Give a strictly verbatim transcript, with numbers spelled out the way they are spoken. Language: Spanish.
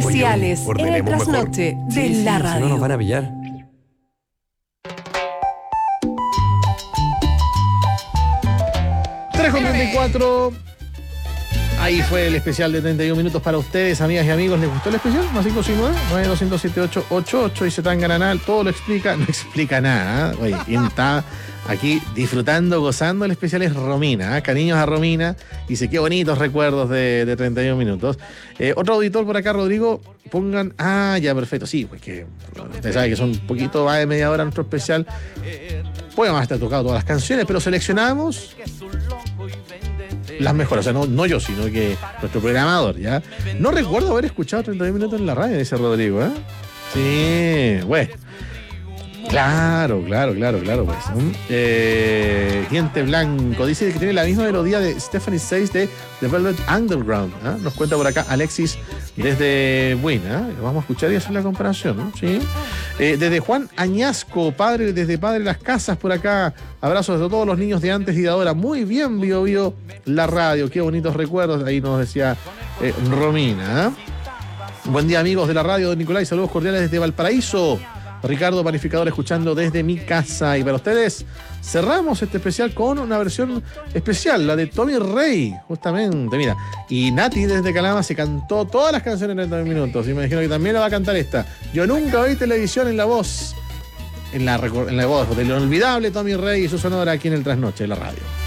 especiales oye, en el ordenemos mejor. trasnoche de Sí, sí, la si radio. no nos van a pillar. tres con treinta y cuatro. Ahí fue el especial de treinta y un minutos para ustedes, amigas y amigos. ¿Les gustó el especial? Más cinco seis nueve, nueve dos cero siete ocho ocho ocho. Dice Tangananal, todo lo explica, no explica nada. ¿eh? Oye, quien está aquí disfrutando, gozando el especial es Romina. ¿eh? Cariños a Romina. Dice, qué bonitos recuerdos de, de treinta y un minutos. Eh, otro auditor por acá, Rodrigo, pongan... Ah, ya, perfecto. Sí, pues que ustedes saben que son un poquito más de media hora nuestro especial. Podemos estar tocado todas las canciones, pero seleccionamos las mejores, o sea, no, no yo, sino que nuestro programador, ¿ya? No recuerdo haber escuchado treinta y un minutos en la radio, dice Rodrigo, ¿eh? Sí, bueno. Claro, claro, claro, claro, pues. ¿Mm? Eh, Diente Blanco dice que tiene la misma melodía de Stephanie Says de The Velvet Underground. ¿eh? Nos cuenta por acá Alexis desde Buena. ¿eh? Vamos a escuchar y hacer la comparación, ¿no? Sí. Eh, desde Juan Añasco, padre, desde Padre Las Casas por acá. Abrazos de todos los niños de antes y de ahora. Muy bien, Bio Bio, la radio. Qué bonitos recuerdos. Ahí nos decía eh, Romina. ¿eh? Buen día, amigos de la radio, don Nicolás. Saludos cordiales desde Valparaíso. Ricardo Panificador escuchando desde mi casa. Y para ustedes cerramos este especial con una versión especial, la de Tommy Rey, justamente, mira. Y Nati desde Calama se cantó todas las canciones en treinta minutos. Y me imagino que también la va a cantar esta. Yo nunca oí televisión en la voz, en la, en la voz del inolvidable Tommy Rey y su sonora aquí en el Trasnoche de la radio.